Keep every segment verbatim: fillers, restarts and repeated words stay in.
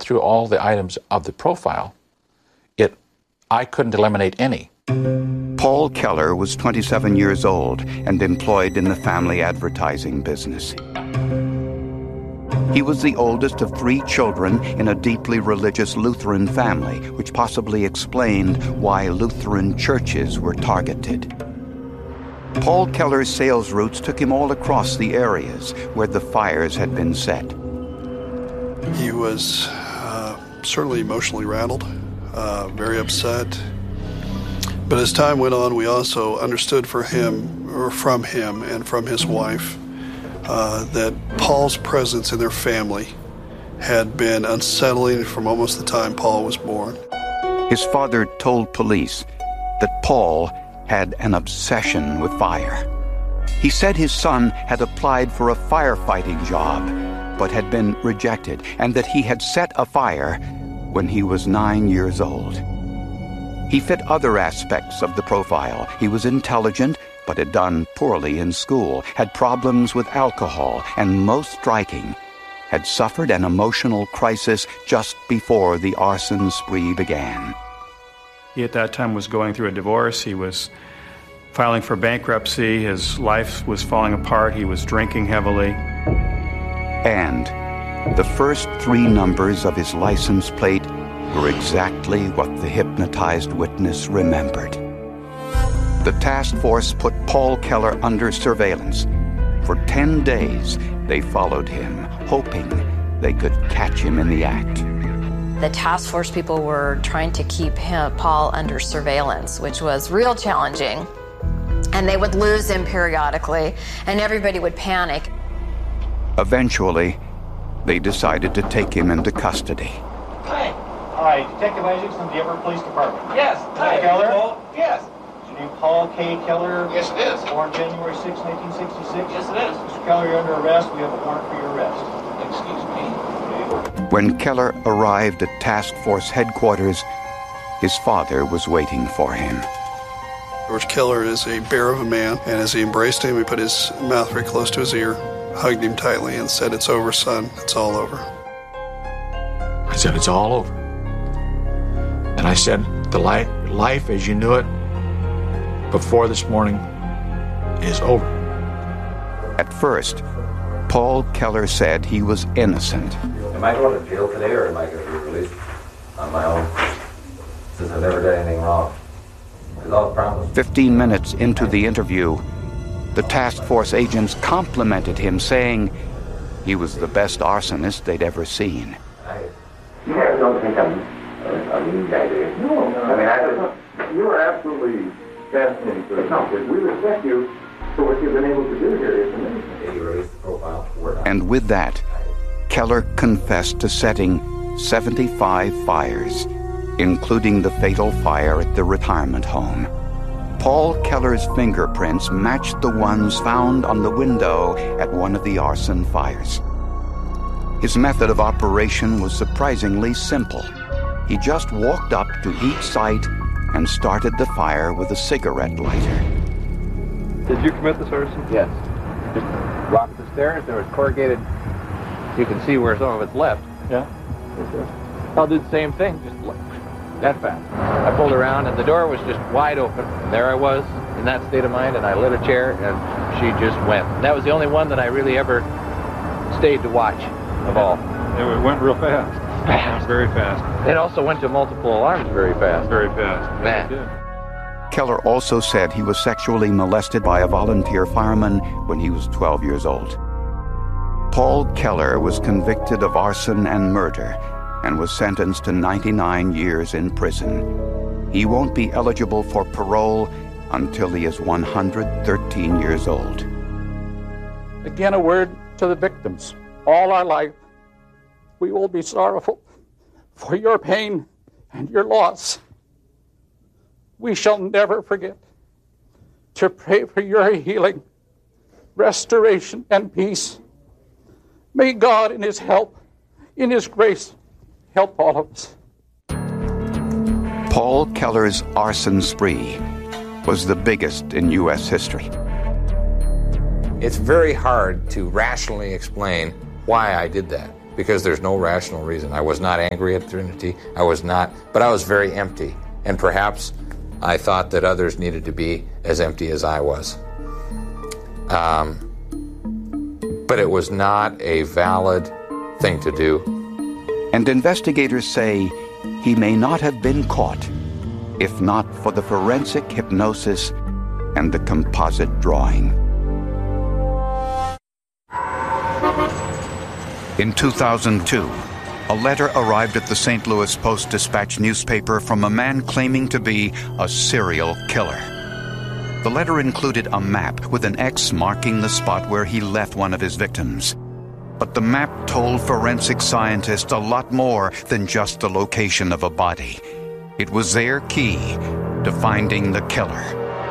through all the items of the profile, it I couldn't eliminate any. Paul Keller was twenty-seven years old and employed in the family advertising business. He was the oldest of three children in a deeply religious Lutheran family, which possibly explained why Lutheran churches were targeted. Paul Keller's sales routes took him all across the areas where the fires had been set. He was uh, certainly emotionally rattled, uh, very upset. But as time went on, we also understood for him, or from him and from his wife, uh, that Paul's presence in their family had been unsettling from almost the time Paul was born. His father told police that Paul had an obsession with fire. He said his son had applied for a firefighting job, but had been rejected, and that he had set a fire when he was nine years old. He fit other aspects of the profile. He was intelligent, but had done poorly in school, had problems with alcohol, and most striking, had suffered an emotional crisis just before the arson spree began. He at that time was going through a divorce. He was filing for bankruptcy. His life was falling apart. He was drinking heavily. And the first three numbers of his license plate were exactly what the hypnotized witness remembered. The task force put Paul Keller under surveillance. For ten days, they followed him, hoping they could catch him in the act. The task force people were trying to keep him, Paul under surveillance, which was real challenging. And they would lose him periodically, and everybody would panic. Eventually, they decided to take him into custody. Hi. Hi, Detective Isaacs from the Everett Police Department. Yes. Hi, Keller? Paul? Yes. Is your name Paul K. Keller? Yes, it is. Born January sixth, nineteen sixty-six? Yes, it is. Mister Keller, you're under arrest. We have a warrant for your arrest. Excuse me. Okay. When Keller arrived at task force headquarters, his father was waiting for him. George Keller is a bear of a man, and as he embraced him, he put his mouth very close to his ear, hugged him tightly, and said, "It's over, son. It's all over." I said, it's all over. And I said, the life, life as you knew it before this morning is over. At first, Paul Keller said he was innocent. Am I going to jail today, or am I going to be released on my own, since I've never done anything wrong? It's all promised. Fifteen minutes into the interview, the task force agents complimented him, saying he was the best arsonist they'd ever seen. You guys don't think I'm a, a mean guy, do you? No, no. I mean, I just... You are absolutely fascinating for us. We respect you for what you've been able to do here. It's amazing. You released the profile. Word on. And with that, Keller confessed to setting seventy-five fires, including the fatal fire at the retirement home. Paul Keller's fingerprints matched the ones found on the window at one of the arson fires. His method of operation was surprisingly simple. He just walked up to each site and started the fire with a cigarette lighter. Did you commit this arson? Yes. Just walked the stairs, there was corrugated. You can see where some of it's left. Yeah. I'll do the same thing, just look, that fast. I pulled around and the door was just wide open. And there I was in that state of mind, and I lit a chair and she just went. And that was the only one that I really ever stayed to watch of all. It went real fast. Fast. Very fast. It also went to multiple alarms very fast. Very fast. Man. Yeah, Keller also said he was sexually molested by a volunteer fireman when he was twelve years old. Paul Keller was convicted of arson and murder and was sentenced to ninety-nine years in prison. He won't be eligible for parole until he is one hundred thirteen years old. Again, a word to the victims. All our life, we will be sorrowful for your pain and your loss. We shall never forget to pray for your healing, restoration, and peace. May God, in his help, in his grace, help all of us. Paul Keller's arson spree was the biggest in U S history. It's very hard to rationally explain why I did that, because there's no rational reason. I was not angry at Trinity. I was not, but I was very empty. And perhaps I thought that others needed to be as empty as I was. Um, but it was not a valid thing to do. And investigators say he may not have been caught if not for the forensic hypnosis and the composite drawing. In two thousand two, a letter arrived at the Saint Louis Post-Dispatch newspaper from a man claiming to be a serial killer. The letter included a map with an X marking the spot where he left one of his victims. But the map told forensic scientists a lot more than just the location of a body. It was their key to finding the killer.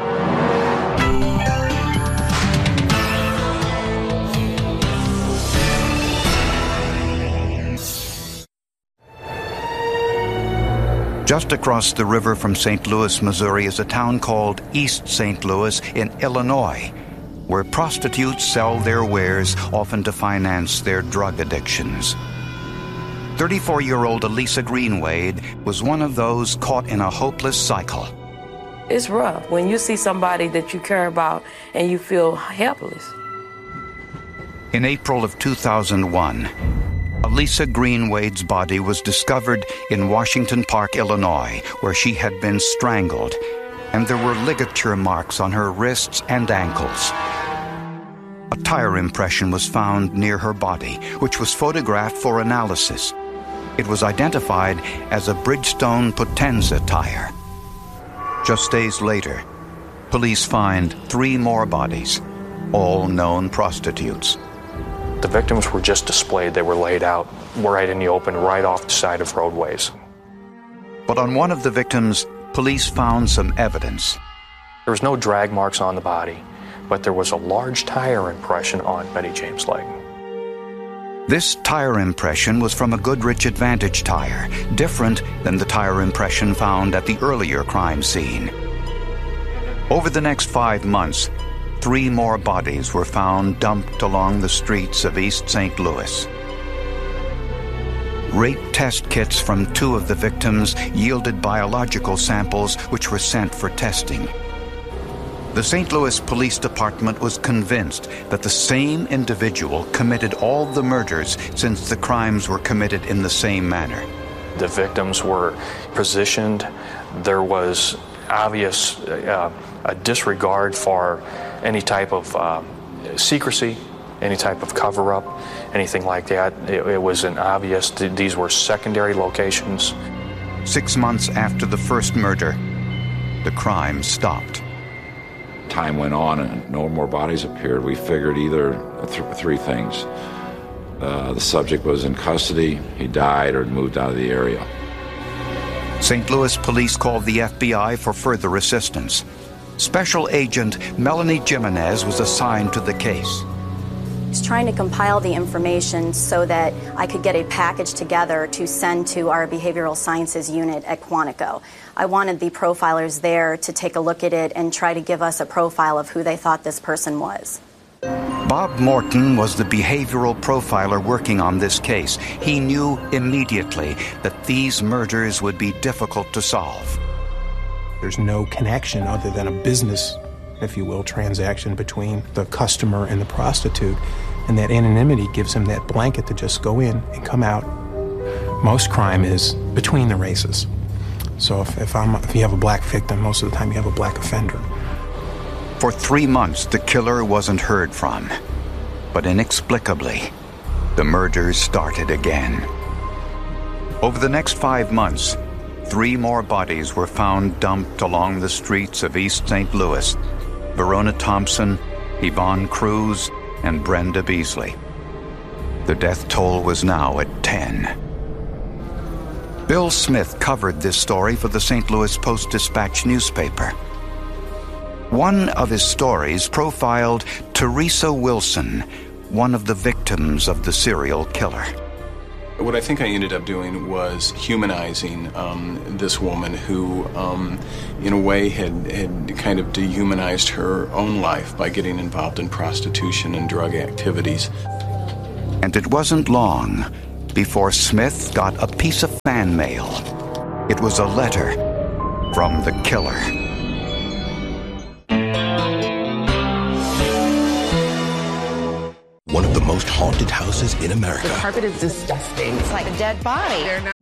Just across the river from Saint Louis, Missouri, is a town called East Saint Louis in Illinois, where prostitutes sell their wares, often to finance their drug addictions. thirty-four-year-old Elisa Greenwade was one of those caught in a hopeless cycle. It's rough when you see somebody that you care about and you feel helpless. In April of two thousand one, Elisa Greenwade's body was discovered in Washington Park, Illinois, where she had been strangled, and there were ligature marks on her wrists and ankles. A tire impression was found near her body, which was photographed for analysis. It was identified as a Bridgestone Potenza tire. Just days later, police find three more bodies, all known prostitutes. The victims were just displayed. They were laid out right in the open, right off the side of roadways. But on one of the victims, police found some evidence. There was no drag marks on the body, but there was a large tire impression on Betty James' leg. This tire impression was from a Goodrich Advantage tire, different than the tire impression found at the earlier crime scene. Over the next five months, three more bodies were found dumped along the streets of East Saint Louis. Rape test kits from two of the victims yielded biological samples which were sent for testing. The Saint Louis Police Department was convinced that the same individual committed all the murders since the crimes were committed in the same manner. The victims were positioned. There was obvious uh, a disregard for any type of uh, secrecy, any type of cover-up, anything like that. It, it was an obvious, these were secondary locations. Six months after the first murder, the crime stopped. Time went on and no more bodies appeared. We figured either th- three things. Uh, the subject was in custody, he died, or moved out of the area. Saint Louis police called the F B I for further assistance. Special Agent Melanie Jimenez was assigned to the case. I was trying to compile the information so that I could get a package together to send to our behavioral sciences unit at Quantico. I wanted the profilers there to take a look at it and try to give us a profile of who they thought this person was. Bob Morton was the behavioral profiler working on this case. He knew immediately that these murders would be difficult to solve. There's no connection other than a business, if you will, transaction between the customer and the prostitute. And that anonymity gives him that blanket to just go in and come out. Most crime is between the races. So if, if, I'm, if you have a black victim, most of the time you have a black offender. For three months, the killer wasn't heard from. But inexplicably, the murders started again. Over the next five months, three more bodies were found dumped along the streets of East Saint Louis. Verona Thompson, Yvonne Cruz, and Brenda Beasley. The death toll was now at ten. Bill Smith covered this story for the Saint Louis Post-Dispatch newspaper. One of his stories profiled Teresa Wilson, one of the victims of the serial killer. What I think I ended up doing was humanizing um, this woman who, um, in a way, had, had kind of dehumanized her own life by getting involved in prostitution and drug activities. And it wasn't long before Smith got a piece of fan mail. It was a letter from the killer. One of the most haunted houses in America. The carpet is disgusting. It's like a dead body.